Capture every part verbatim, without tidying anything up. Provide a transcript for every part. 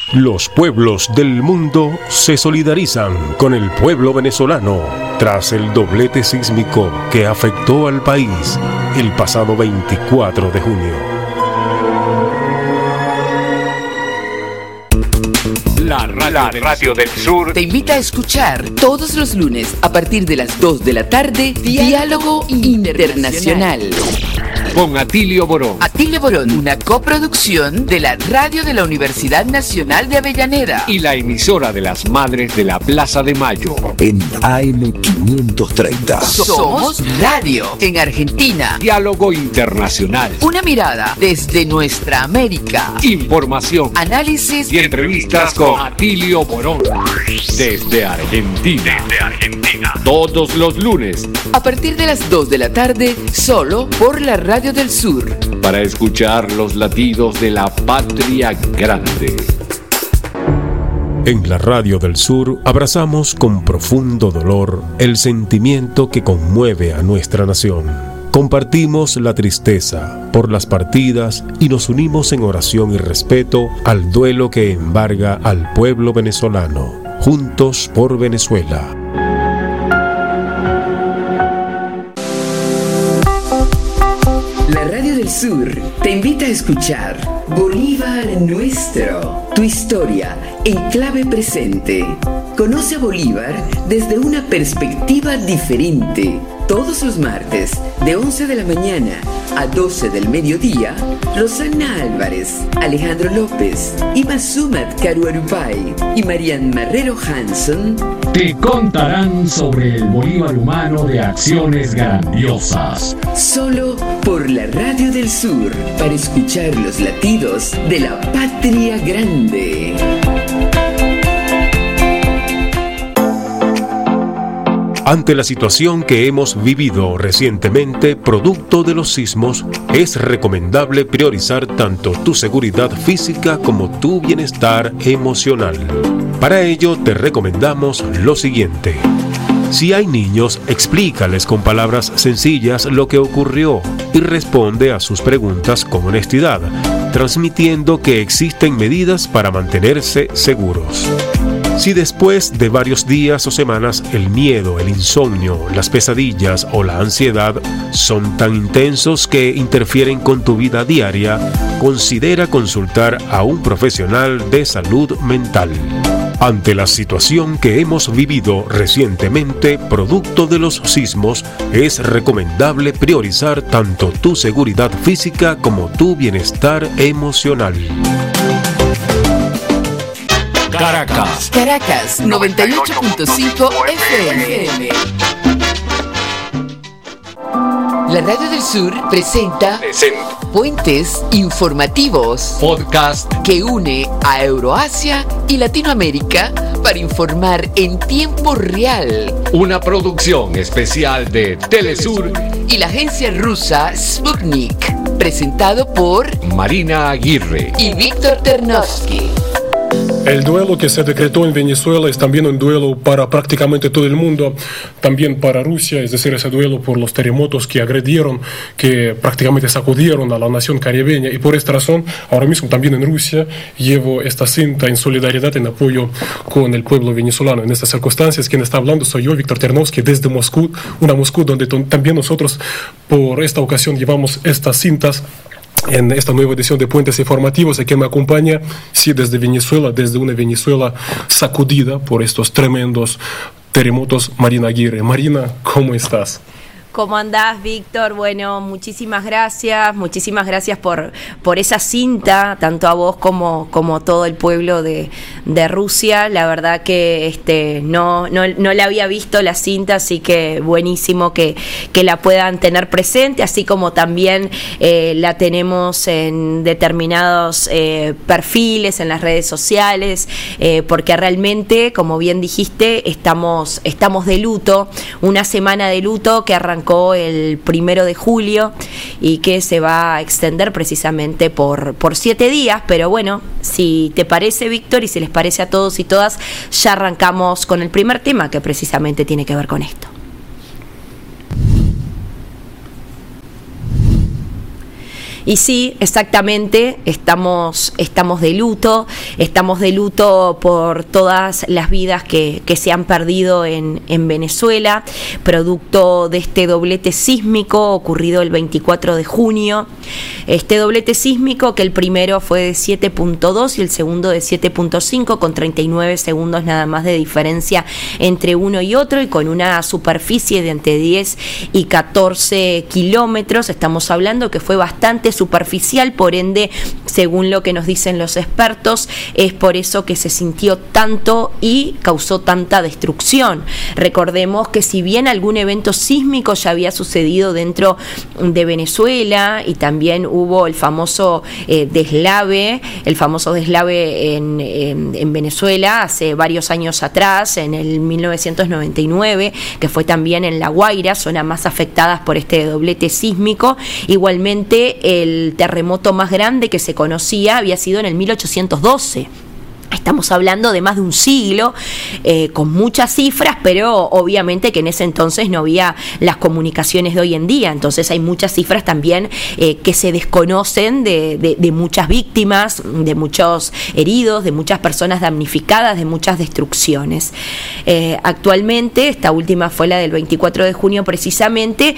Los pueblos del mundo se solidarizan con el pueblo venezolano tras el doblete sísmico que afectó al país el pasado veinticuatro de junio. La radio, la radio del sur te invita a escuchar todos los lunes a partir de las dos de la tarde Diálogo Internacional con Atilio Borón. Atilio Borón, una coproducción de la radio de la Universidad Nacional de Avellaneda y la emisora de las Madres de la Plaza de Mayo en A M quinientos treinta. Somos Radio en Argentina. Diálogo Internacional. Una mirada desde nuestra América. Información, análisis y entrevistas con Atilio Borón desde Argentina. Desde Argentina. Todos los lunes a partir de las dos de la tarde, solo por la Radio del Sur. Para escuchar los latidos de la patria grande. En la Radio del Sur abrazamos con profundo dolor el sentimiento que conmueve a nuestra nación. Compartimos la tristeza por las partidas y nos unimos en oración y respeto al duelo que embarga al pueblo venezolano. Juntos por Venezuela. La Radio del Sur te invita a escuchar Bolívar Nuestro, tu historia en clave presente. Conoce a Bolívar desde una perspectiva diferente. Todos los martes, de once de la mañana a doce del mediodía, Rosana Álvarez, Alejandro López, Ima Sumat Caruarupay y Marian Marrero Hanson te contarán sobre el Bolívar humano de acciones grandiosas. Solo por la Radio del Sur, para escuchar los latidos de la patria grande. Ante la situación que hemos vivido recientemente, producto de los sismos, es recomendable priorizar tanto tu seguridad física como tu bienestar emocional. Para ello, te recomendamos lo siguiente. Si hay niños, explícales con palabras sencillas lo que ocurrió y responde a sus preguntas con honestidad, transmitiendo que existen medidas para mantenerse seguros. Si después de varios días o semanas el miedo, el insomnio, las pesadillas o la ansiedad son tan intensos que interfieren con tu vida diaria, considera consultar a un profesional de salud mental. Ante la situación que hemos vivido recientemente, producto de los sismos, es recomendable priorizar tanto tu seguridad física como tu bienestar emocional. Caracas. Caracas, noventa y ocho punto cinco F M. La Radio del Sur presenta Presenta. Puentes Informativos, Podcast que une a Euroasia y Latinoamérica para informar en tiempo real. Una producción especial de Telesur y la agencia rusa Sputnik. Presentado por Marina Aguirre y Víctor Ternovsky. El duelo que se decretó en Venezuela es también un duelo para prácticamente todo el mundo, también para Rusia, es decir, ese duelo por los terremotos que agredieron, que prácticamente sacudieron a la nación caribeña. Y por esta razón, ahora mismo también en Rusia llevo esta cinta en solidaridad, en apoyo con el pueblo venezolano. En estas circunstancias, quien está hablando soy yo, Víctor Ternovsky, desde Moscú, una Moscú donde t- también nosotros por esta ocasión llevamos estas cintas en esta nueva edición de Puentes Informativos. Aquí me acompaña, sí, desde Venezuela, desde una Venezuela sacudida por estos tremendos terremotos, Marina Aguirre. Marina, ¿cómo estás? ¿Cómo andás, Víctor? Bueno, muchísimas gracias, muchísimas gracias por, por esa cinta, tanto a vos como, como todo el pueblo de, de Rusia. La verdad que este no, no, no la había visto la cinta, así que buenísimo que, que la puedan tener presente, así como también eh, la tenemos en determinados eh, perfiles en las redes sociales, eh, porque realmente, como bien dijiste, estamos, estamos de luto, una semana de luto que arrancó el primero de julio y que se va a extender precisamente por, por siete días, pero bueno, si te parece, Víctor, y si les parece a todos y todas, ya arrancamos con el primer tema que precisamente tiene que ver con esto. Y sí, exactamente, estamos, estamos de luto, estamos de luto por todas las vidas que, que se han perdido en, en Venezuela, producto de este doblete sísmico ocurrido el veinticuatro de junio. Este doblete sísmico, que el primero fue de siete punto dos y el segundo de siete punto cinco, con treinta y nueve segundos nada más de diferencia entre uno y otro, y con una superficie de entre diez y catorce kilómetros. Estamos hablando que fue bastante superficial, por ende, según lo que nos dicen los expertos, es por eso que se sintió tanto y causó tanta destrucción. Recordemos que si bien algún evento sísmico ya había sucedido dentro de Venezuela, y también hubo el famoso eh, deslave, el famoso deslave en, en, en Venezuela hace varios años atrás, en el mil novecientos noventa y nueve, que fue también en La Guaira, zona más afectadas por este doblete sísmico. Igualmente, el terremoto más grande que se conocía había sido en el mil ochocientos doce. Estamos hablando de más de un siglo, eh, con muchas cifras, pero obviamente que en ese entonces no había las comunicaciones de hoy en día. Entonces hay muchas cifras también eh, que se desconocen de, de, de muchas víctimas, de muchos heridos, de muchas personas damnificadas, de muchas destrucciones. Eh, actualmente, esta última fue la del veinticuatro de junio precisamente.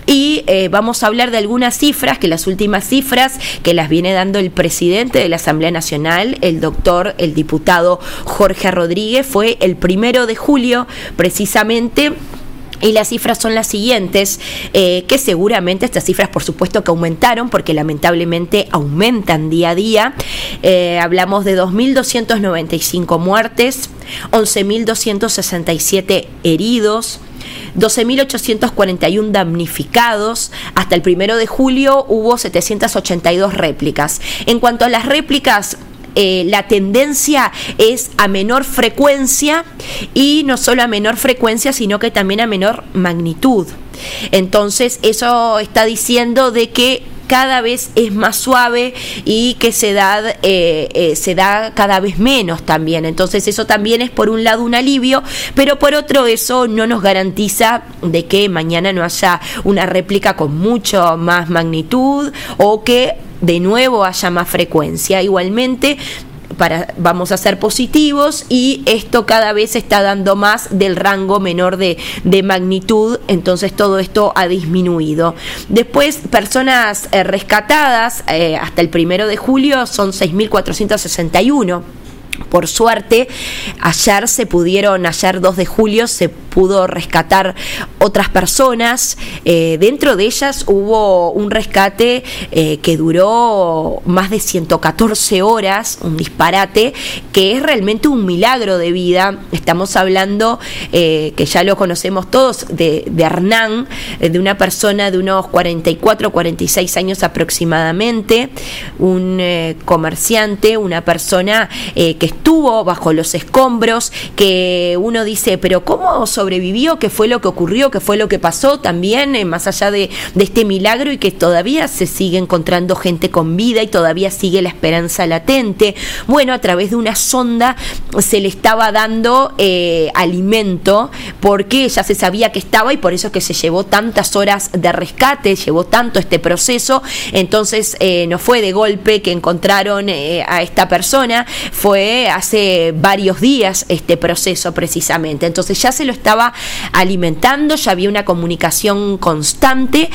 Y eh, vamos a hablar de algunas cifras, que las últimas cifras que las viene dando el presidente de la Asamblea Nacional, el doctor, el diputado Jorge Rodríguez, fue el primero de julio precisamente. Y las cifras son las siguientes, eh, que seguramente estas cifras por supuesto que aumentaron, porque lamentablemente aumentan día a día. Eh, hablamos de dos mil doscientas noventa y cinco muertes, once mil doscientos sesenta y siete heridos, doce mil ochocientos cuarenta y uno damnificados. Hasta el primero de julio hubo setecientas ochenta y dos réplicas. En cuanto a las réplicas, Eh, la tendencia es a menor frecuencia, y no solo a menor frecuencia, sino que también a menor magnitud. Entonces eso está diciendo de que cada vez es más suave y que se da, eh, eh, se da cada vez menos también. Entonces eso también es por un lado un alivio, pero por otro eso no nos garantiza de que mañana no haya una réplica con mucho más magnitud, o que de nuevo haya más frecuencia. Igualmente, para, vamos a ser positivos, y esto cada vez está dando más del rango menor de, de magnitud. Entonces todo esto ha disminuido. Después, personas eh, rescatadas eh, hasta el primero de julio son seis mil cuatrocientos sesenta y uno. Por suerte, ayer se pudieron, ayer dos de julio se pudo rescatar otras personas. Eh, dentro de ellas hubo un rescate eh, que duró más de ciento catorce horas, un disparate, que es realmente un milagro de vida. Estamos hablando, eh, que ya lo conocemos todos, de, de Hernán, de una persona de unos cuarenta y cuatro, cuarenta y seis años aproximadamente, un eh, comerciante, una persona eh, que estuvo bajo los escombros, que uno dice, pero ¿cómo sobrevivió? ¿Qué fue lo que ocurrió? ¿Qué fue lo que pasó? También, eh, más allá de, de este milagro, y que todavía se sigue encontrando gente con vida y todavía sigue la esperanza latente. Bueno, a través de una sonda se le estaba dando eh, alimento, porque ya se sabía que estaba, y por eso es que se llevó tantas horas de rescate, llevó tanto este proceso. Entonces eh, no fue de golpe que encontraron eh, a esta persona, fue hace varios días este proceso precisamente. Entonces ya se lo estaba alimentando, ya había una comunicación constante,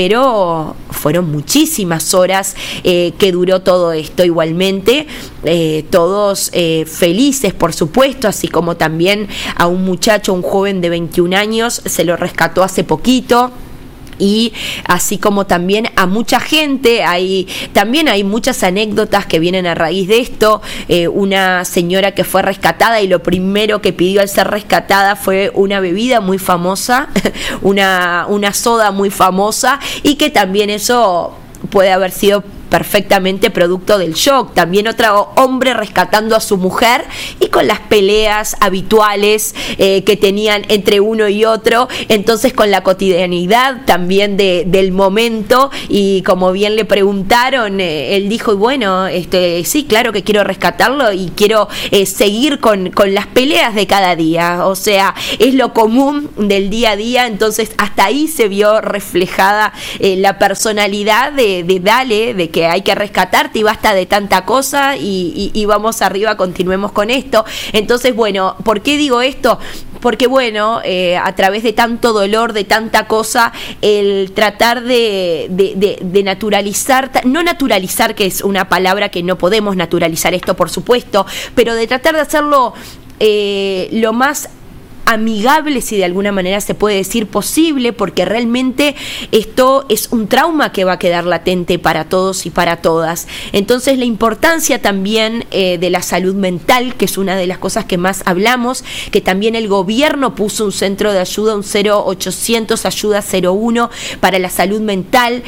pero fueron muchísimas horas eh, que duró todo esto. Igualmente, eh, todos eh, felices, por supuesto, así como también a un muchacho, un joven de veintiún años, se lo rescató hace poquito. Y así como también a mucha gente, hay también hay muchas anécdotas que vienen a raíz de esto. Eh, una señora que fue rescatada, y lo primero que pidió al ser rescatada fue una bebida muy famosa, una, una soda muy famosa, y que también eso puede haber sido perfectamente producto del shock. También otro hombre rescatando a su mujer y con las peleas habituales eh, que tenían entre uno y otro, entonces con la cotidianidad también de, del momento, y como bien le preguntaron, eh, él dijo, bueno, este, sí, claro que quiero rescatarlo y quiero eh, seguir con, con las peleas de cada día, o sea, es lo común del día a día. Entonces hasta ahí se vio reflejada eh, la personalidad de, de Dale, de que hay que rescatarte y basta de tanta cosa y, y, y vamos arriba, continuemos con esto. Entonces, bueno, ¿por qué digo esto? Porque bueno, eh, a través de tanto dolor, de tanta cosa, el tratar de, de, de, de naturalizar, no naturalizar, que es una palabra que no podemos naturalizar esto, por supuesto, pero de tratar de hacerlo eh, lo más amigable, si de alguna manera se puede decir, posible, porque realmente esto es un trauma que va a quedar latente para todos y para todas. Entonces la importancia también eh, de la salud mental, que es una de las cosas que más hablamos, que también el gobierno puso un centro de ayuda, un cero ochocientos ayuda cero uno para la salud mental,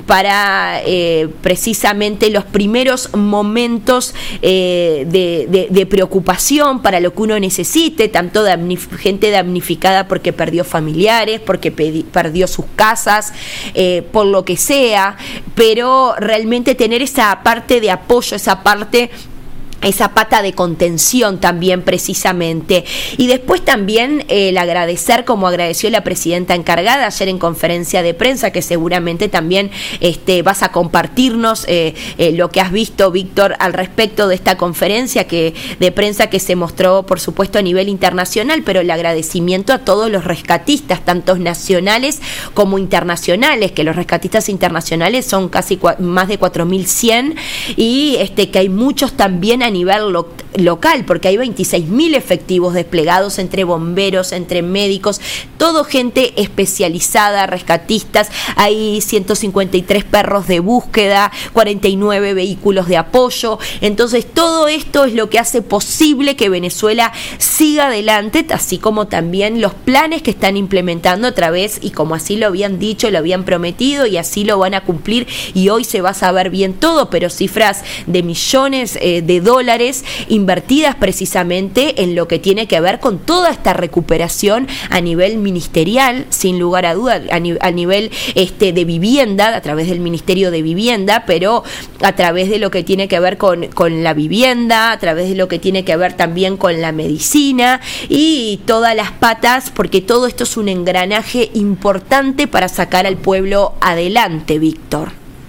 para eh, precisamente los primeros momentos eh, de, de, de preocupación, para lo que uno necesite, tanto de gente damnificada porque perdió familiares, porque pedi- perdió sus casas, eh, por lo que sea, pero realmente tener esa parte de apoyo, esa parte, esa pata de contención también precisamente. Y después también eh, el agradecer, como agradeció la presidenta encargada ayer en conferencia de prensa, que seguramente también este, vas a compartirnos eh, eh, lo que has visto, Víctor, al respecto de esta conferencia que, de prensa que se mostró, por supuesto, a nivel internacional, pero el agradecimiento a todos los rescatistas, tanto nacionales como internacionales, que los rescatistas internacionales son casi cua- más de cuatro mil cien, y este, que hay muchos también a nivel lo- local, porque hay veintiséis mil efectivos desplegados entre bomberos, entre médicos, todo gente especializada, rescatistas. Hay ciento cincuenta y tres perros de búsqueda, cuarenta y nueve vehículos de apoyo. Entonces todo esto es lo que hace posible que Venezuela siga adelante, así como también los planes que están implementando a través, y como así lo habían dicho, lo habían prometido y así lo van a cumplir, y hoy se va a saber bien todo, pero cifras de millones eh, de dólares invertidas precisamente en lo que tiene que ver con toda esta recuperación a nivel ministerial, sin lugar a duda, a, ni, a nivel este, de vivienda, a través del Ministerio de Vivienda, pero a través de lo que tiene que ver con, con la vivienda, a través de lo que tiene que ver también con la medicina y todas las patas, porque todo esto es un engranaje importante para sacar al pueblo adelante, Víctor.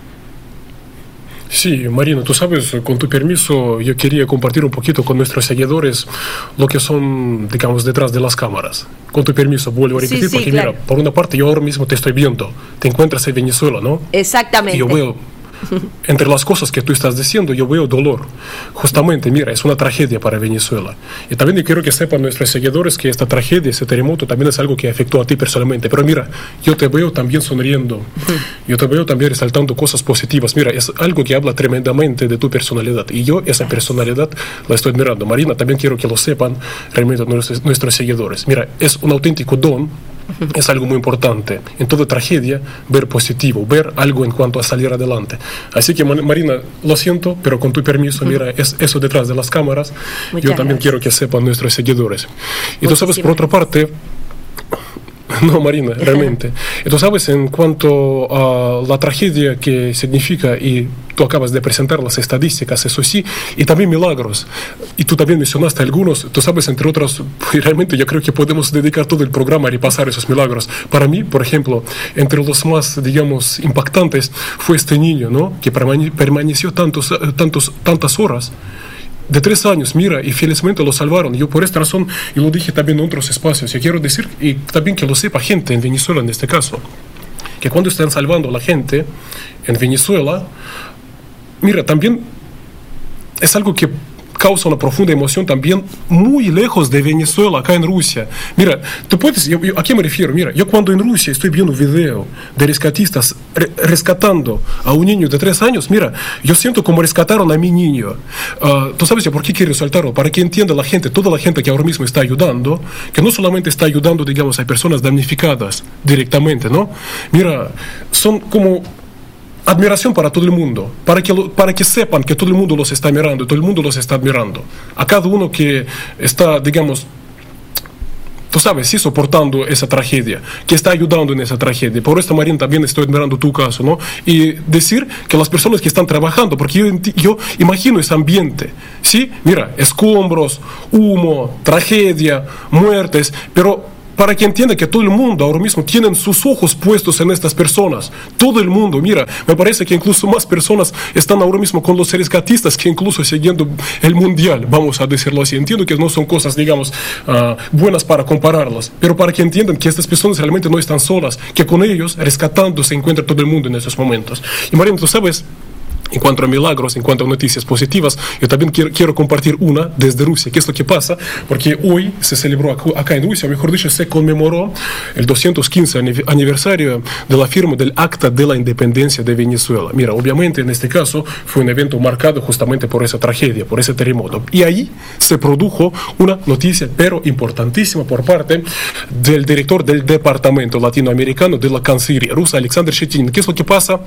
Sí, Marina, tú sabes, con tu permiso, yo quería compartir un poquito con nuestros seguidores lo que son, digamos, detrás de las cámaras. Con tu permiso, vuelvo a repetir, sí, sí, porque claro. Mira, por una parte yo ahora mismo te estoy viendo, te encuentras en Venezuela, ¿no? Exactamente. Y yo veo, entre las cosas que tú estás diciendo, yo veo dolor. Justamente, mira, es una tragedia para Venezuela. Y también yo quiero que sepan nuestros seguidores que esta tragedia, ese terremoto, también es algo que afectó a ti personalmente. Pero mira, yo te veo también sonriendo. Yo te veo también resaltando cosas positivas. Mira, es algo que habla tremendamente de tu personalidad. Y yo esa personalidad la estoy mirando. Marina, también quiero que lo sepan realmente nuestros, nuestros seguidores. Mira, es un auténtico don. Es algo muy importante en toda tragedia, ver positivo, ver algo en cuanto a salir adelante. Así que Marina, lo siento, pero con tu permiso, mira, es eso detrás de las cámaras. Muchas yo también gracias. Quiero que sepan nuestros seguidores. Y tú sabes, por otra parte, no, Marina, realmente. Y tú sabes, en cuanto a la tragedia que significa, y tú acabas de presentar las estadísticas, eso sí, y también milagros. Y tú también mencionaste algunos, tú sabes, entre otros, realmente yo creo que podemos dedicar todo el programa a repasar esos milagros. Para mí, por ejemplo, entre los más, digamos, impactantes fue este niño, ¿no? Que permane- permaneció tantos, tantos, tantas horas. De tres años, mira, y felizmente lo salvaron. Yo por esta razón, y lo dije también en otros espacios, yo quiero decir, y también que lo sepa gente en Venezuela en este caso, que cuando están salvando a la gente en Venezuela, mira, también es algo que causa una profunda emoción también muy lejos de Venezuela, acá en Rusia. Mira, tú puedes, yo, yo, ¿a qué me refiero? Mira, yo cuando en Rusia estoy viendo un video de rescatistas re, rescatando a un niño de tres años, mira, yo siento como rescataron a mi niño. Uh, tú sabes, ¿por qué quiero resaltarlo? Para que entienda la gente, toda la gente que ahora mismo está ayudando, que no solamente está ayudando, digamos, a personas damnificadas directamente, ¿no? Mira, son como admiración para todo el mundo, para que, lo, para que sepan que todo el mundo los está mirando, todo el mundo los está admirando. A cada uno que está, digamos, tú sabes, sí, soportando esa tragedia, que está ayudando en esa tragedia. Por esto, Marina, también estoy admirando tu caso, ¿no? Y decir que las personas que están trabajando, porque yo, yo imagino ese ambiente, ¿sí? Mira, escombros, humo, tragedia, muertes, pero para que entienda que todo el mundo ahora mismo tienen sus ojos puestos en estas personas. Todo el mundo, mira, me parece que incluso más personas están ahora mismo con los rescatistas que incluso siguiendo el mundial, vamos a decirlo así. Entiendo que no son cosas, digamos, uh, buenas para compararlas, pero para que entiendan que estas personas realmente no están solas, que con ellos, rescatando, se encuentra todo el mundo en esos momentos. Y Marina, tú sabes, en cuanto a milagros, en cuanto a noticias positivas, yo también quiero, quiero compartir una desde Rusia. ¿Qué es lo que pasa? Porque hoy se celebró acá en Rusia, mejor dicho, se conmemoró el doscientos quince aniversario de la firma del Acta de la Independencia de Venezuela. Mira, obviamente en este caso fue un evento marcado justamente por esa tragedia, por ese terremoto. Y ahí se produjo una noticia, pero importantísima, por parte del director del Departamento Latinoamericano de la Cancillería rusa, Alexander Shetin. ¿Qué es lo que pasa?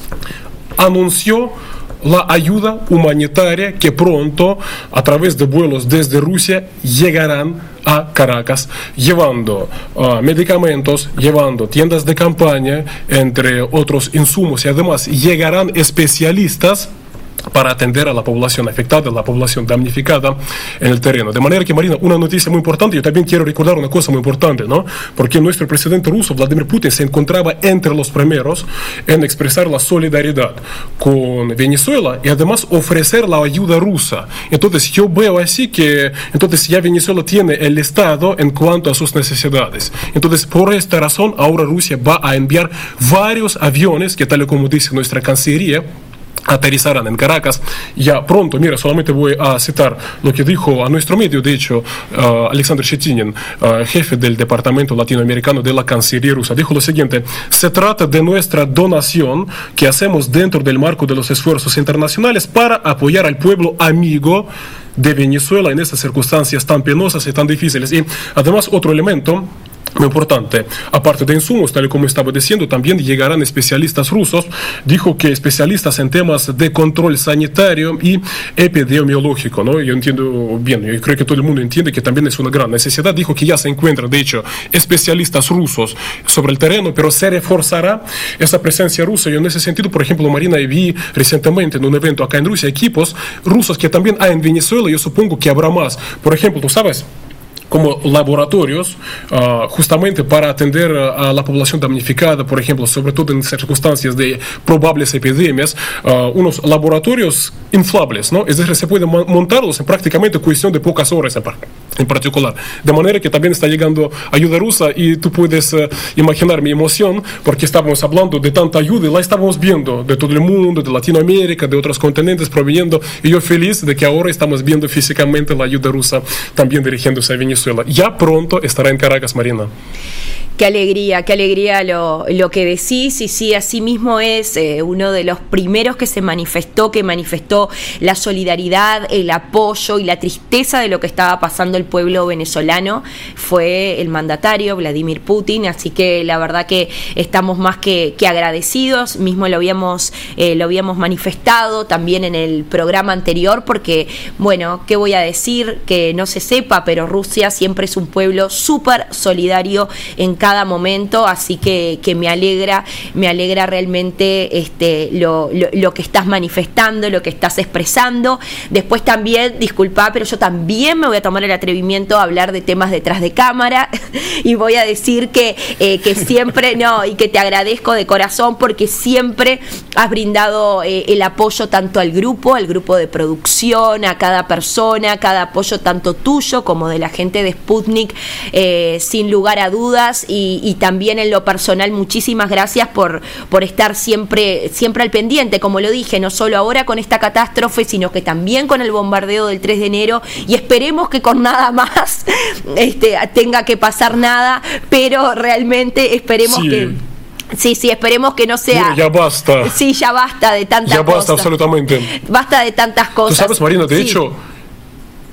Anunció la ayuda humanitaria que pronto, a través de vuelos desde Rusia, llegarán a Caracas, llevando uh, medicamentos, llevando tiendas de campaña, entre otros insumos, y además llegarán especialistas para atender a la población afectada, a la población damnificada en el terreno. De manera que, Marina, una noticia muy importante, yo también quiero recordar una cosa muy importante, ¿no? Porque nuestro presidente ruso, Vladimir Putin, se encontraba entre los primeros en expresar la solidaridad con Venezuela y además ofrecer la ayuda rusa. Entonces, yo veo así que, entonces ya Venezuela tiene el Estado en cuanto a sus necesidades. Entonces, por esta razón, ahora Rusia va a enviar varios aviones que, tal y como dice nuestra Cancillería, aterrizarán en Caracas ya pronto. Mira, solamente voy a citar lo que dijo a nuestro medio, de hecho, uh, Alexander Shetin, uh, jefe del Departamento Latinoamericano de la Cancillería rusa. Dijo lo siguiente: se trata de nuestra donación que hacemos dentro del marco de los esfuerzos internacionales para apoyar al pueblo amigo de Venezuela en estas circunstancias tan penosas y tan difíciles. Y además, otro elemento muy importante, aparte de insumos, tal y como estaba diciendo, también llegarán especialistas rusos. Dijo que especialistas en temas de control sanitario y epidemiológico, ¿no? Yo entiendo bien, yo creo que todo el mundo entiende que también es una gran necesidad. Dijo que ya se encuentran, de hecho, especialistas rusos sobre el terreno, pero se reforzará esa presencia rusa. Y en ese sentido, por ejemplo, Marina, vi recientemente en un evento acá en Rusia equipos rusos que también hay en Venezuela. Yo supongo que habrá más. Por ejemplo, tú sabes, como laboratorios, uh, justamente para atender a la población damnificada, por ejemplo, sobre todo en circunstancias de probables epidemias, uh, unos laboratorios inflables, ¿no? Es decir, se pueden montarlos en prácticamente cuestión de pocas horas en, par en particular. De manera que también está llegando ayuda rusa y tú puedes uh, imaginar mi emoción, porque estábamos hablando de tanta ayuda y la estábamos viendo de todo el mundo, de Latinoamérica, de otros continentes proveniendo, y yo feliz de que ahora estamos viendo físicamente la ayuda rusa también dirigiéndose a Venezuela. Ya pronto estará en Caracas, Marina. Qué alegría, qué alegría lo, lo que decís, y sí, así mismo es eh, uno de los primeros que se manifestó, que manifestó la solidaridad, el apoyo y la tristeza de lo que estaba pasando el pueblo venezolano, fue el mandatario Vladimir Putin. Así que la verdad que estamos más que, que agradecidos, mismo lo habíamos, eh, lo habíamos manifestado también en el programa anterior, porque, bueno, ¿qué voy a decir? Que no se sepa, pero Rusia siempre es un pueblo súper solidario en cada cada momento, así que, que me alegra, me alegra realmente este, lo, lo, lo que estás manifestando, lo que estás expresando. Después también, disculpa, pero yo también me voy a tomar el atrevimiento a hablar de temas detrás de cámara y voy a decir que, eh, que siempre, no, y que te agradezco de corazón porque siempre has brindado eh, el apoyo tanto al grupo, al grupo de producción, a cada persona, cada apoyo tanto tuyo como de la gente de Sputnik, eh, sin lugar a dudas. Y, y también en lo personal, muchísimas gracias por, por estar siempre, siempre al pendiente, como lo dije, no solo ahora con esta catástrofe, sino que también con el bombardeo del tres de enero, y esperemos que con nada más este, tenga que pasar nada, pero realmente esperemos sí. que... Sí, sí, esperemos que no sea... Ya basta. Sí, ya basta de tantas cosas. Ya basta, cosas. absolutamente. Basta de tantas cosas. Tú sabes, Marina, de sí. hecho...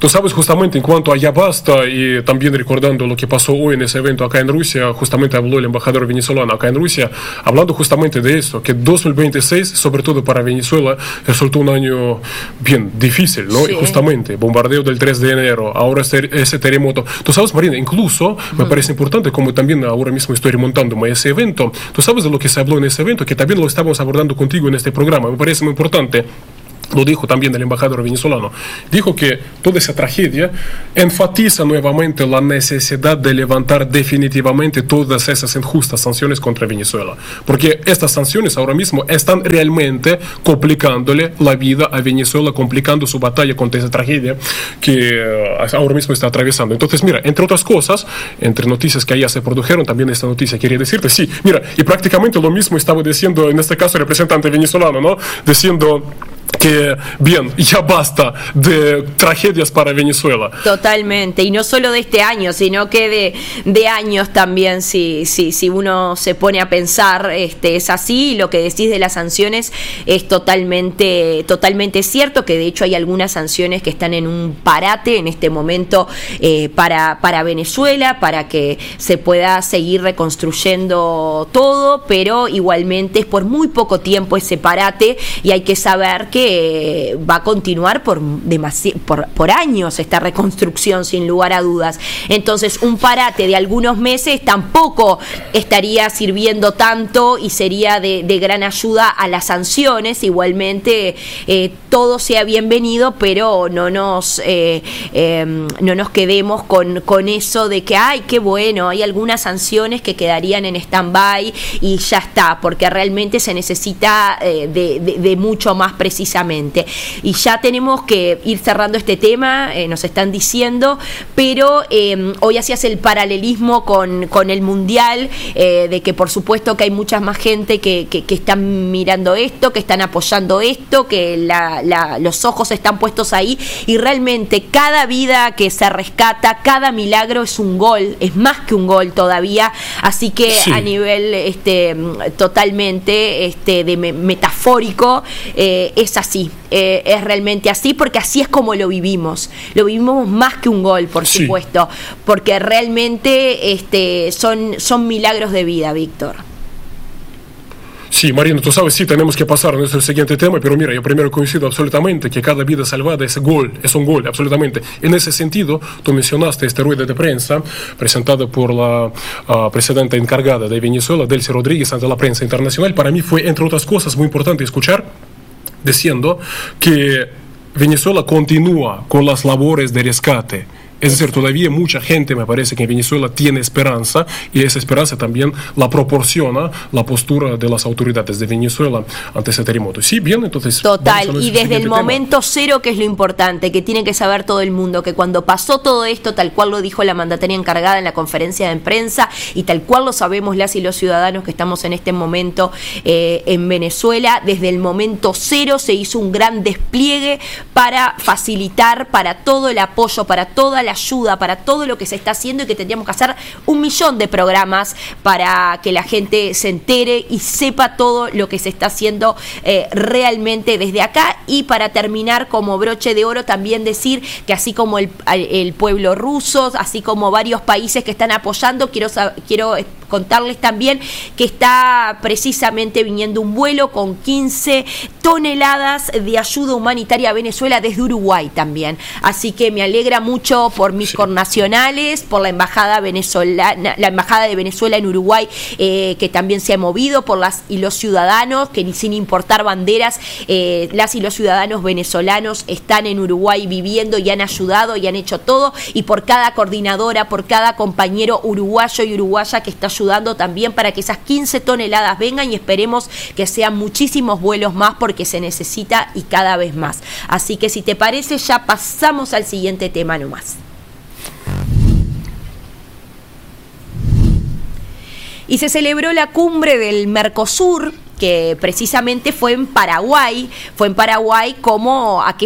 tú sabes, justamente en cuanto a ya basta, y también recordando lo que pasó hoy en ese evento acá en Rusia, justamente habló el embajador venezolano acá en Rusia, hablando justamente de eso, que dos mil veintiséis, sobre todo para Venezuela, resultó un año bien difícil, ¿no? Sí. Y justamente, bombardeo del tres de enero, ahora ese, ese terremoto. Tú sabes, Marina, incluso me uh-huh. parece importante, como también ahora mismo estoy remontándome a ese evento, tú sabes de lo que se habló en ese evento, que también lo estamos abordando contigo en este programa, me parece muy importante. Lo dijo también el embajador venezolano. Dijo que toda esa tragedia enfatiza nuevamente la necesidad de levantar definitivamente todas esas injustas sanciones contra Venezuela. Porque estas sanciones ahora mismo están realmente complicándole la vida a Venezuela, complicando su batalla contra esa tragedia que ahora mismo está atravesando. Entonces, mira, entre otras cosas, entre noticias que allá se produjeron, también esta noticia quería decirte, sí, mira, y prácticamente lo mismo estaba diciendo en este caso el representante venezolano, ¿no? Diciendo que, bien, ya basta de tragedias para Venezuela. Totalmente, y no solo de este año, sino que de, de años también, si, si, si uno se pone a pensar, este, es así, y lo que decís de las sanciones es totalmente, totalmente cierto, que de hecho hay algunas sanciones que están en un parate en este momento eh, para, para Venezuela, para que se pueda seguir reconstruyendo todo, pero igualmente es por muy poco tiempo ese parate, y hay que saber que va a continuar por, demasi- por, por años esta reconstrucción, sin lugar a dudas. Entonces, un parate de algunos meses tampoco estaría sirviendo tanto y sería de, de gran ayuda a las sanciones. Igualmente, eh, todo sea bienvenido, pero no nos eh, eh, no nos quedemos con, con eso de que, ay, qué bueno, hay algunas sanciones que quedarían en stand-by y ya está, porque realmente se necesita eh, de, de, de mucho más precisamente. Y ya tenemos que ir cerrando este tema, eh, nos están diciendo, pero eh, hoy hacías el paralelismo con, con el Mundial, eh, de que por supuesto que hay mucha más gente que, que, que están mirando esto, que están apoyando esto, que la, la, los ojos están puestos ahí, y realmente cada vida que se rescata, cada milagro es un gol, es más que un gol todavía, así que sí. A nivel este, totalmente este, de me, metafórico, eh, es así. Sí, eh, es realmente así, porque así es como lo vivimos. Lo vivimos más que un gol, por sí. supuesto, porque realmente este, son, son milagros de vida, Víctor. Sí, Marina, tú sabes, sí, tenemos que pasar a nuestro siguiente tema, pero mira, yo primero coincido absolutamente que cada vida salvada es gol, es un gol, absolutamente. En ese sentido, tú mencionaste esta rueda de prensa presentada por la uh, presidenta encargada de Venezuela, Delcy Rodríguez, ante la prensa internacional. Para mí fue, entre otras cosas, muy importante escuchar diciendo que Venezuela continúa con las labores de rescate. Es decir, todavía mucha gente, me parece, que en Venezuela tiene esperanza, y esa esperanza también la proporciona la postura de las autoridades de Venezuela ante ese terremoto. Sí, bien, entonces... Total, y desde el momento tema. cero, que es lo importante, que tiene que saber todo el mundo, que cuando pasó todo esto, tal cual lo dijo la mandataria encargada en la conferencia de prensa, y tal cual lo sabemos las y los ciudadanos que estamos en este momento eh, en Venezuela, desde el momento cero se hizo un gran despliegue para facilitar, para todo el apoyo, para toda la ayuda, para todo lo que se está haciendo, y que tendríamos que hacer un millón de programas para que la gente se entere y sepa todo lo que se está haciendo eh, realmente desde acá. Y para terminar, como broche de oro, también decir que así como el, el pueblo ruso, así como varios países que están apoyando, quiero, quiero contarles también que está precisamente viniendo un vuelo con quince toneladas de ayuda humanitaria a Venezuela desde Uruguay también. Así que me alegra mucho por mis sí. connacionales, por la embajada venezolana, la embajada de Venezuela en Uruguay, eh, que también se ha movido, por las y los ciudadanos, que ni sin importar banderas, eh, las y los ciudadanos venezolanos están en Uruguay viviendo y han ayudado y han hecho todo, y por cada coordinadora, por cada compañero uruguayo y uruguaya que está ayudando también para que esas quince toneladas vengan, y esperemos que sean muchísimos vuelos más, porque se necesita y cada vez más. Así que si te parece, ya pasamos al siguiente tema nomás. Y se celebró la cumbre del Mercosur, que precisamente fue en Paraguay, fue en Paraguay como aquella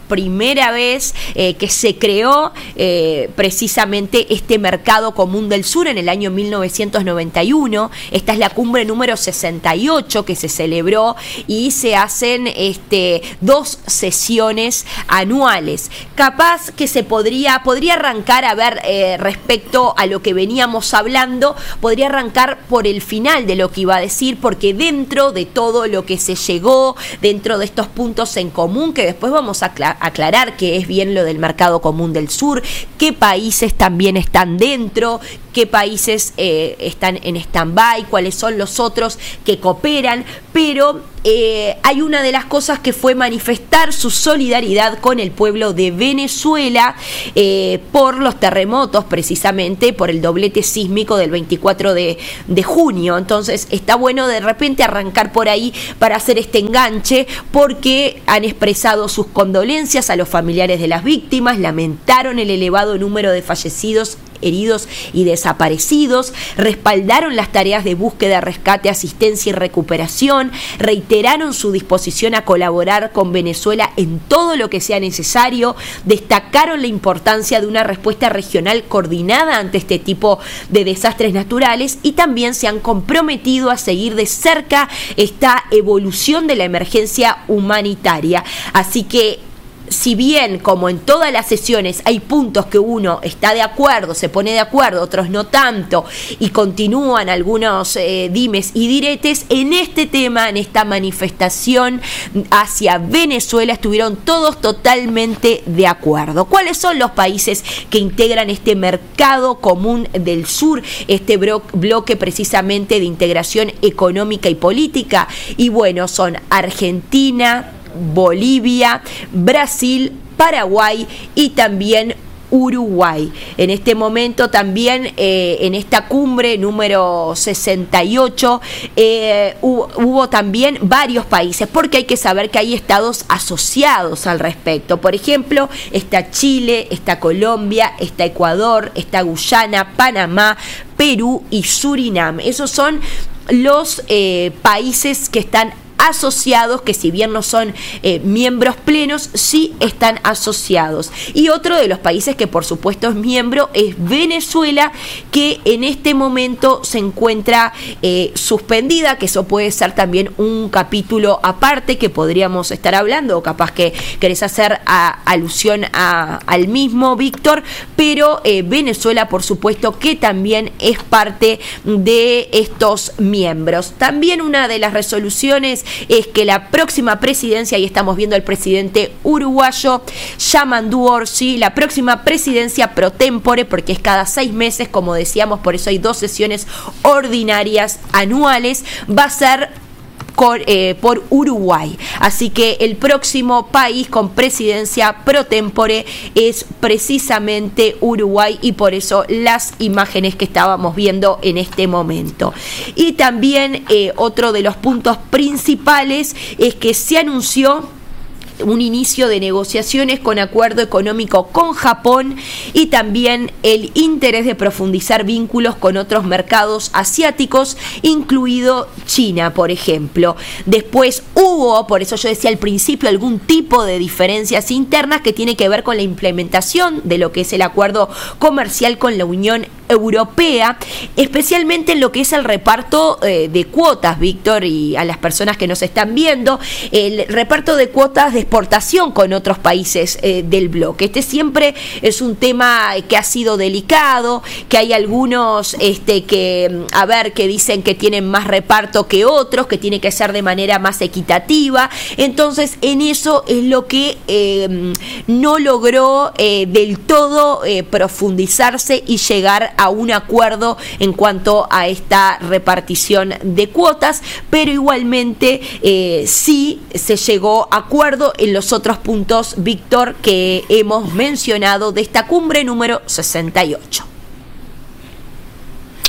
primera vez eh, que se creó eh, precisamente este mercado común del sur en el año mil novecientos noventa y uno. Esta es la cumbre número sesenta y ocho que se celebró y se hacen este, dos sesiones anuales. Capaz que se podría, podría arrancar a ver eh, respecto a lo que veníamos hablando, podría arrancar por el final de lo que iba a decir, porque dentro de todo lo que se llegó, dentro de estos puntos en común, que después vamos a aclarar que es bien lo del mercado común del sur, qué países también están dentro, qué países eh, están en stand-by, cuáles son los otros que cooperan, pero eh, hay una de las cosas que fue manifestar su solidaridad con el pueblo de Venezuela eh, por los terremotos, precisamente por el doblete sísmico del veinticuatro de junio. Entonces está bueno de repente arrancar por ahí para hacer este enganche, porque han expresado sus condolencias a los familiares de las víctimas, lamentaron el elevado número de fallecidos, heridos y desaparecidos, respaldaron las tareas de búsqueda, rescate, asistencia y recuperación, reiteraron su disposición a colaborar con Venezuela en todo lo que sea necesario, destacaron la importancia de una respuesta regional coordinada ante este tipo de desastres naturales y también se han comprometido a seguir de cerca esta evolución de la emergencia humanitaria. Así que, si bien, como en todas las sesiones, hay puntos que uno está de acuerdo, se pone de acuerdo, otros no tanto, y continúan algunos eh, dimes y diretes, en este tema, en esta manifestación hacia Venezuela, estuvieron todos totalmente de acuerdo. ¿Cuáles son los países que integran este mercado común del sur, este bro- bloque precisamente de integración económica y política? Y bueno, son Argentina, Bolivia, Brasil, Paraguay y también Uruguay. En este momento también eh, en esta cumbre número sesenta y ocho eh, hubo, hubo también varios países, porque hay que saber que hay estados asociados al respecto. Por ejemplo, está Chile, está Colombia, está Ecuador, está Guyana, Panamá, Perú y Surinam. Esos son los eh, países que están asociados, que si bien no son eh, miembros plenos, sí están asociados. Y otro de los países que por supuesto es miembro es Venezuela, que en este momento se encuentra eh, suspendida, que eso puede ser también un capítulo aparte que podríamos estar hablando, o capaz que querés hacer a, alusión a, al mismo, Víctor, pero eh, Venezuela por supuesto que también es parte de estos miembros. También una de las resoluciones es que la próxima presidencia, y estamos viendo al presidente uruguayo Yamandu Orsi, la próxima presidencia pro tempore, porque es cada seis meses, como decíamos, por eso hay dos sesiones ordinarias anuales, va a ser Por, eh, por Uruguay. Así que el próximo país con presidencia pro tempore es precisamente Uruguay, y por eso las imágenes que estábamos viendo en este momento. Y también eh, otro de los puntos principales es que se anunció un inicio de negociaciones con acuerdo económico con Japón y también el interés de profundizar vínculos con otros mercados asiáticos, incluido China, por ejemplo. Después hubo, por eso yo decía al principio, algún tipo de diferencias internas que tiene que ver con la implementación de lo que es el acuerdo comercial con la Unión Europea, especialmente en lo que es el reparto eh, de cuotas, Víctor, y a las personas que nos están viendo, el reparto de cuotas de exportación con otros países eh, del bloque. Este siempre es un tema que ha sido delicado, que hay algunos este, que, a ver, que dicen que tienen más reparto que otros, que tiene que ser de manera más equitativa. Entonces, en eso es lo que eh, no logró eh, del todo eh, profundizarse y llegar a un acuerdo en cuanto a esta repartición de cuotas, pero igualmente eh, sí se llegó a acuerdo en los otros puntos, Víctor, que hemos mencionado de esta cumbre número sesenta y ocho.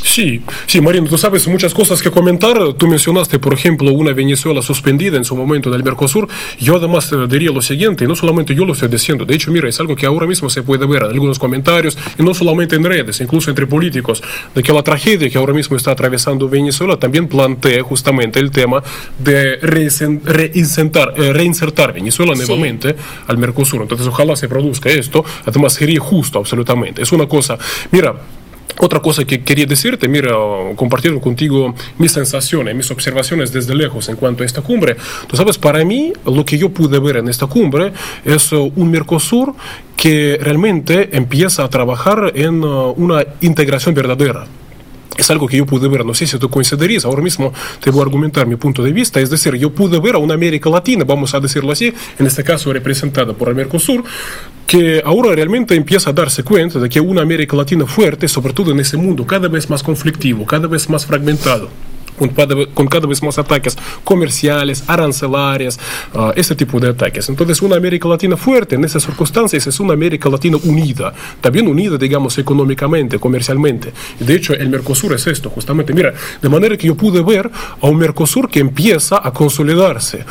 Sí, sí, Marino, tú sabes muchas cosas que comentar. Tú mencionaste, por ejemplo, una Venezuela suspendida en su momento del Mercosur. Yo además eh, diría lo siguiente, y no solamente yo lo estoy diciendo, de hecho, mira, es algo que ahora mismo se puede ver en algunos comentarios, y no solamente en redes, incluso entre políticos, de que la tragedia que ahora mismo está atravesando Venezuela también plantea justamente el tema de reinsertar, eh, reinsertar Venezuela nuevamente sí. al Mercosur. Entonces, ojalá se produzca esto, además sería justo absolutamente. Es una cosa, mira, otra cosa que quería decirte, mira, compartir contigo mis sensaciones, mis observaciones desde lejos en cuanto a esta cumbre. Tú sabes, para mí, lo que yo pude ver en esta cumbre es un Mercosur que realmente empieza a trabajar en una integración verdadera. Es algo que yo pude ver, no sé si tú coincidirías, ahora mismo te voy a argumentar mi punto de vista, es decir, yo pude ver a una América Latina, vamos a decirlo así, en este caso representada por el Mercosur, que ahora realmente empieza a darse cuenta de que una América Latina fuerte, sobre todo en ese mundo cada vez más conflictivo, cada vez más fragmentado, con cada, con cada vez más ataques comerciales, arancelarios, uh, ese tipo de ataques. Entonces, una América Latina fuerte en esas circunstancias es una América Latina unida, también unida, digamos, económicamente, comercialmente. Y de hecho, el Mercosur es esto, justamente. Mira, de manera que yo pude ver a un Mercosur que empieza a consolidarse,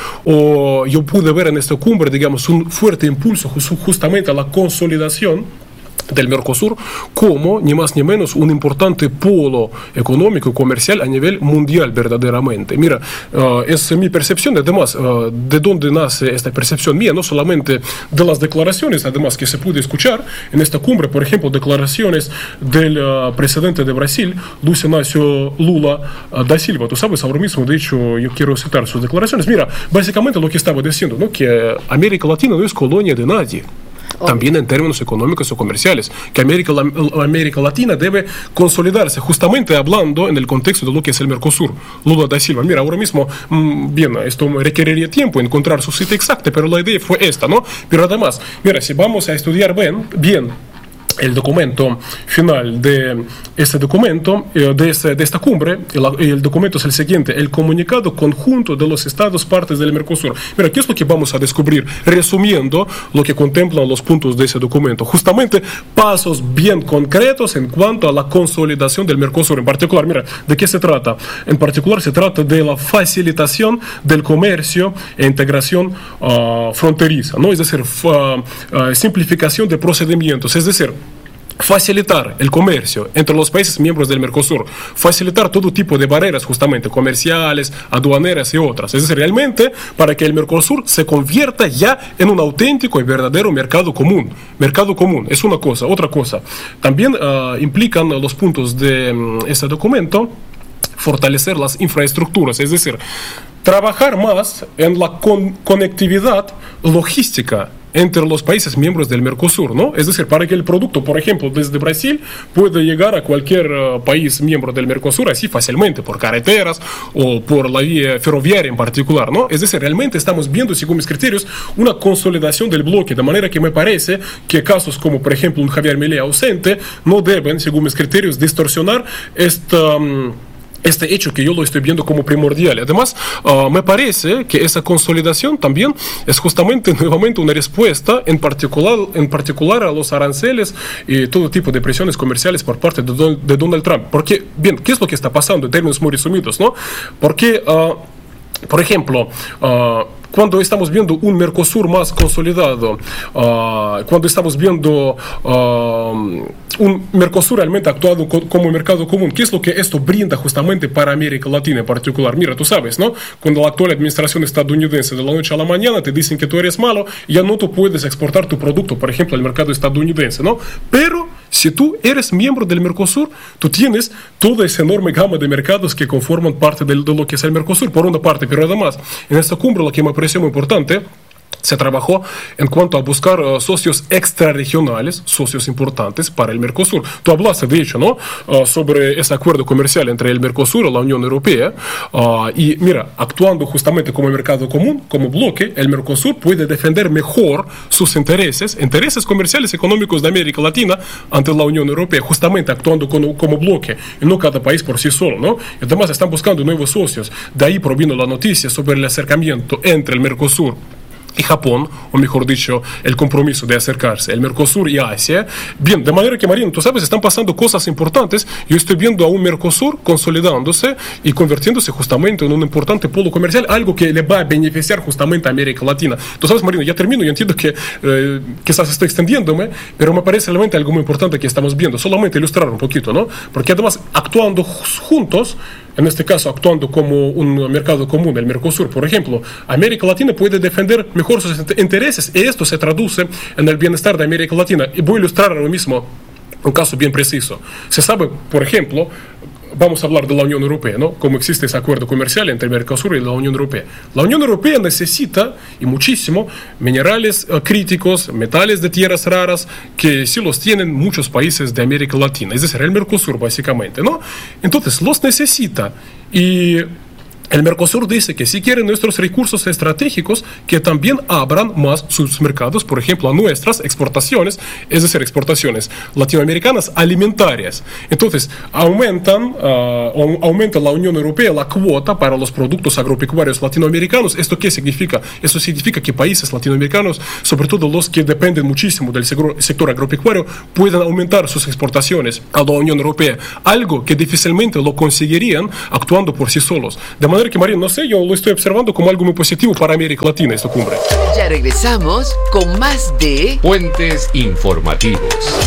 o yo pude ver en esta cumbre, digamos, un fuerte impulso justamente a la consolidación del Mercosur como ni más ni menos un importante polo económico y comercial a nivel mundial verdaderamente. Mira, uh, es mi percepción, además, uh, de dónde nace esta percepción mía, no solamente de las declaraciones, además, que se pudo escuchar en esta cumbre, por ejemplo, declaraciones del uh, presidente de Brasil, Luis Inácio Lula uh, da Silva. Tú sabes, ahora mismo, de hecho, yo quiero citar sus declaraciones. Mira, básicamente lo que estaba diciendo, ¿no? Que América Latina no es colonia de nadie. También en términos económicos o comerciales, que América, la, América Latina debe consolidarse, justamente hablando en el contexto de lo que es el Mercosur. Lula da Silva, mira, ahora mismo, mmm, bien, esto requeriría tiempo encontrar su cita exacta, pero la idea fue esta, ¿no? Pero además, mira, si vamos a estudiar bien, bien el documento final de este documento, de, este, de esta cumbre, el, el documento es el siguiente: el comunicado conjunto de los estados partes del Mercosur. Mira, ¿qué es lo que vamos a descubrir? Resumiendo lo que contemplan los puntos de ese documento, justamente pasos bien concretos en cuanto a la consolidación del Mercosur. En particular, mira, ¿de qué se trata? En particular se trata de la facilitación del comercio e integración uh, fronteriza, ¿no? Es decir, uh, uh, simplificación de procedimientos, es decir, facilitar el comercio entre los países miembros del Mercosur, facilitar todo tipo de barreras justamente comerciales, aduaneras y otras. Es decir, realmente para que el Mercosur se convierta ya en un auténtico y verdadero mercado común. Mercado común es una cosa. Otra cosa, también uh, implican los puntos de um, este documento fortalecer las infraestructuras, es decir, trabajar más en la con- conectividad logística entre los países miembros del Mercosur, ¿no? Es decir, para que el producto, por ejemplo, desde Brasil pueda llegar a cualquier uh, país miembro del Mercosur así fácilmente, por carreteras o por la vía ferroviaria en particular, ¿no? Es decir, realmente estamos viendo, según mis criterios, una consolidación del bloque, de manera que me parece que casos como, por ejemplo, un Javier Milei ausente no deben, según mis criterios, distorsionar esta... Um, este hecho que yo lo estoy viendo como primordial. Además, uh, me parece que esa consolidación también es justamente nuevamente una respuesta en particular, en particular a los aranceles y todo tipo de presiones comerciales por parte de, Don, de Donald Trump. Porque, bien, ¿qué es lo que está pasando en términos muy resumidos, no? Porque, uh, por ejemplo, uh, cuando estamos viendo un Mercosur más consolidado, uh, cuando estamos viendo uh, un Mercosur realmente actuado co- como mercado común, ¿qué es lo que esto brinda justamente para América Latina en particular? Mira, tú sabes, ¿no? Cuando la actual administración estadounidense de la noche a la mañana te dicen que tú eres malo, ya no tú puedes exportar tu producto, por ejemplo, al mercado estadounidense, ¿no? Pero si tú eres miembro del Mercosur, tú tienes toda esa enorme gama de mercados que conforman parte de, de lo que es el Mercosur, por una parte, pero además, en esta cumbre lo que me pareció muy importante, se trabajó en cuanto a buscar uh, socios extrarregionales, socios importantes para el Mercosur. Tú hablaste, de hecho, ¿no? Uh, sobre ese acuerdo comercial entre el Mercosur y la Unión Europea. Uh, y mira, actuando justamente como mercado común, como bloque, el Mercosur puede defender mejor sus intereses, intereses comerciales y económicos de América Latina ante la Unión Europea, justamente actuando como, como bloque, y no cada país por sí solo, ¿no? Y además están buscando nuevos socios. De ahí provino la noticia sobre el acercamiento entre el Mercosur y Japón, o mejor dicho, el compromiso de acercarse, el Mercosur y Asia. Bien, de manera que, Marino, tú sabes, están pasando cosas importantes. Yo estoy viendo a un Mercosur consolidándose y convirtiéndose justamente en un importante polo comercial, algo que le va a beneficiar justamente a América Latina. Tú sabes, Marino, ya termino, yo entiendo que eh, quizás estoy extendiéndome, pero me parece realmente algo muy importante que estamos viendo, solamente ilustrar un poquito, ¿no? Porque además, actuando juntos, en este caso actuando como un mercado común, el Mercosur, por ejemplo, América Latina puede defender mejor sus intereses y esto se traduce en el bienestar de América Latina. Y voy a ilustrar ahora mismo un caso bien preciso. Se sabe, por ejemplo, vamos a hablar de la Unión Europea, ¿no? Cómo existe ese acuerdo comercial entre el Mercosur y la Unión Europea. La Unión Europea necesita, y muchísimo, minerales uh, críticos, metales de tierras raras, que sí los tienen muchos países de América Latina, es decir, el Mercosur básicamente, ¿no? Entonces, los necesita y el Mercosur dice que si quieren nuestros recursos estratégicos, que también abran más sus mercados, por ejemplo, a nuestras exportaciones, es decir, exportaciones latinoamericanas alimentarias. Entonces, aumentan, uh, aumenta la Unión Europea la cuota para los productos agropecuarios latinoamericanos. ¿Esto qué significa? Eso significa que países latinoamericanos, sobre todo los que dependen muchísimo del sector agropecuario, puedan aumentar sus exportaciones a la Unión Europea, algo que difícilmente lo conseguirían actuando por sí solos. De manera que, María, no sé, yo lo estoy observando como algo muy positivo para América Latina, esta cumbre. Ya regresamos con más de Puentes Informativos.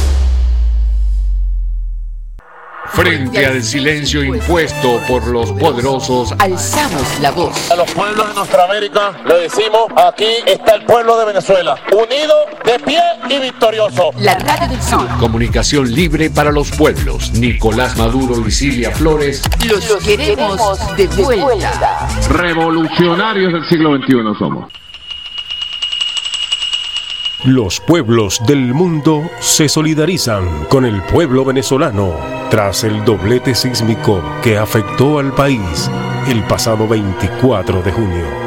Frente al silencio impuesto por los poderosos, alzamos la voz. A los pueblos de nuestra América le decimos, aquí está el pueblo de Venezuela, unido, de pie y victorioso. La Radio del Sur. Comunicación libre para los pueblos. Nicolás Maduro y Silvia Flores. Los, los queremos, queremos de vuelta. vuelta. Revolucionarios del siglo veintiuno somos. Los pueblos del mundo se solidarizan con el pueblo venezolano tras el doblete sísmico que afectó al país el pasado veinticuatro de junio.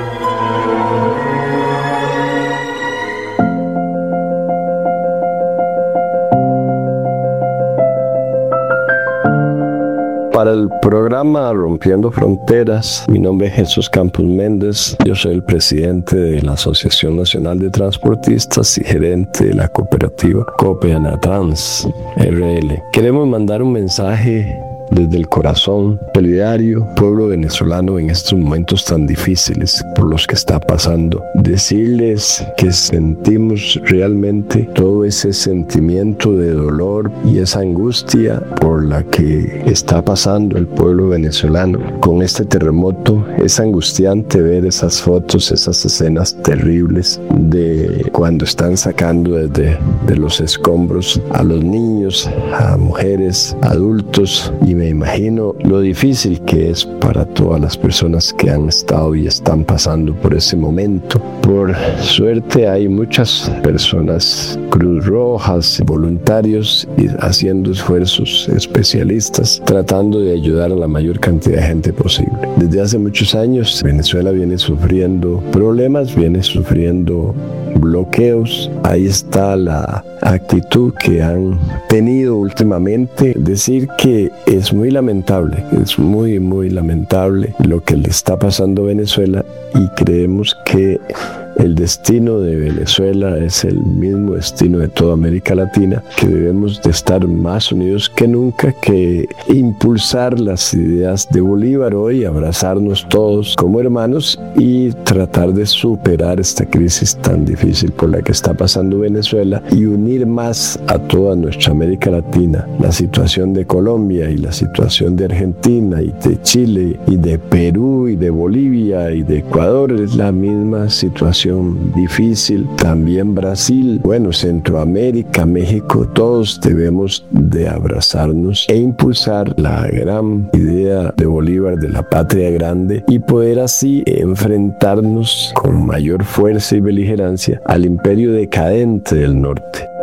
Para el programa Rompiendo Fronteras, mi nombre es Jesús Campos Méndez, yo soy el presidente de la Asociación Nacional de Transportistas y gerente de la cooperativa Copeanatrans R L. Queremos mandar un mensaje desde el corazón, solidario, pueblo venezolano en estos momentos tan difíciles por los que está pasando. Decirles que sentimos realmente todo ese sentimiento de dolor y esa angustia por la que está pasando el pueblo venezolano con este terremoto. Es angustiante ver esas fotos, esas escenas terribles de cuando están sacando desde de los escombros a los niños, a mujeres, adultos, y me imagino lo difícil que es para todas las personas que han estado y están pasando por ese momento. Por suerte hay muchas personas, Cruz Rojas, voluntarios, y haciendo esfuerzos, especialistas, tratando de ayudar a la mayor cantidad de gente posible. Desde hace muchos años Venezuela viene sufriendo problemas, viene sufriendo bloqueos. Ahí está la actitud que han tenido últimamente. Decir que es muy lamentable, es muy muy lamentable lo que le está pasando a Venezuela, y creemos que el destino de Venezuela es el mismo destino de toda América Latina, que debemos de estar más unidos que nunca, que impulsar las ideas de Bolívar hoy, abrazarnos todos como hermanos y tratar de superar esta crisis tan difícil por la que está pasando Venezuela y unir más a toda nuestra América Latina. La situación de Colombia y la situación de Argentina y de Chile y de Perú y de Bolivia y de Ecuador es la misma situación difícil. También Brasil, bueno, Centroamérica, México, todos debemos de abrazarnos e impulsar la gran idea de Bolívar de la patria grande y poder así enfrentarnos con mayor fuerza y beligerancia al imperio decadente del norte.